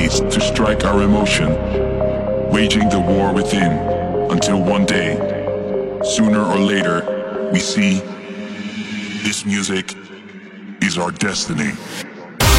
cease to strike our emotion, waging the war within, until one day, sooner or later, we see this music is our destiny.